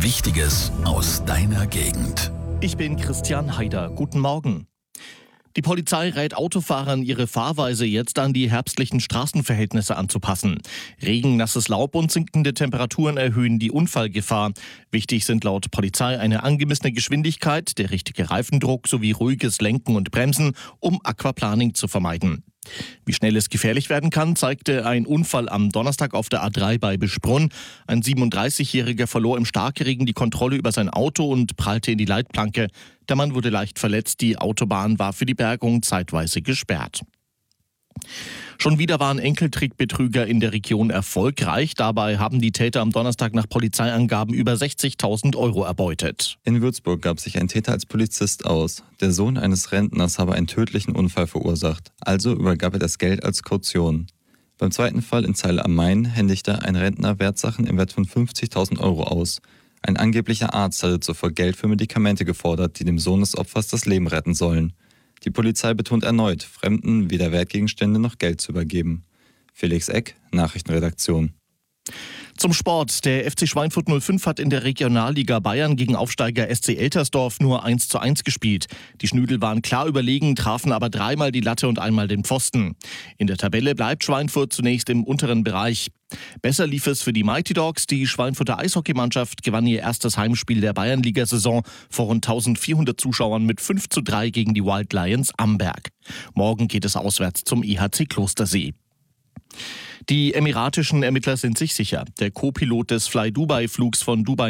Wichtiges aus deiner Gegend. Ich bin Christian Haider. Guten Morgen. Die Polizei rät Autofahrern, ihre Fahrweise jetzt an die herbstlichen Straßenverhältnisse anzupassen. Regen, nasses Laub und sinkende Temperaturen erhöhen die Unfallgefahr. Wichtig sind laut Polizei eine angemessene Geschwindigkeit, der richtige Reifendruck sowie ruhiges Lenken und Bremsen, um Aquaplaning zu vermeiden. Wie schnell es gefährlich werden kann, zeigte ein Unfall am Donnerstag auf der A3 bei Bischbrunn. Ein 37-Jähriger verlor im Starkregen die Kontrolle über sein Auto und prallte in die Leitplanke. Der Mann wurde leicht verletzt. Die Autobahn war für die Bergung zeitweise gesperrt. Schon wieder waren Enkeltrickbetrüger in der Region erfolgreich. Dabei haben die Täter am Donnerstag nach Polizeiangaben über 60.000 € erbeutet. In Würzburg gab sich ein Täter als Polizist aus. Der Sohn eines Rentners habe einen tödlichen Unfall verursacht. Also übergab er das Geld als Kaution. Beim zweiten Fall in Zeile am Main händigte ein Rentner Wertsachen im Wert von 50.000 € aus. Ein angeblicher Arzt hatte zuvor Geld für Medikamente gefordert, die dem Sohn des Opfers das Leben retten sollen. Die Polizei betont erneut, Fremden weder Wertgegenstände noch Geld zu übergeben. Felix Eck, Nachrichtenredaktion. Zum Sport. Der FC Schweinfurt 05 hat in der Regionalliga Bayern gegen Aufsteiger SC Eltersdorf nur 1:1 gespielt. Die Schnüdel waren klar überlegen, trafen aber dreimal die Latte und einmal den Pfosten. In der Tabelle bleibt Schweinfurt zunächst im unteren Bereich. Besser lief es für die Mighty Dogs. Die Schweinfurter Eishockeymannschaft gewann ihr erstes Heimspiel der Bayernligasaison vor rund 1400 Zuschauern mit 5:3 gegen die Wild Lions Amberg. Morgen geht es auswärts zum IHC Klostersee. Die emiratischen Ermittler sind sich sicher. Der Co-Pilot des Fly-Dubai-Flugs von Dubai